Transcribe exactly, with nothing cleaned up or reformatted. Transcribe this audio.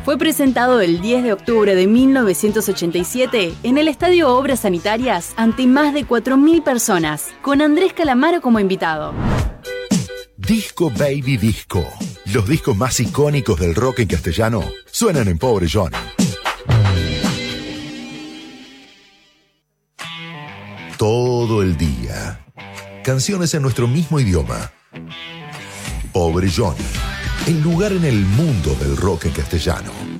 Fue presentado el diez de octubre de mil novecientos ochenta y siete en el Estadio Obras Sanitarias ante más de cuatro mil personas, con Andrés Calamaro como invitado. Disco Baby Disco. Los discos más icónicos del rock en castellano suenan en Pobre Johnny. Todo el día. Canciones en nuestro mismo idioma. Pobre Johnny. El lugar en el mundo del rock en castellano.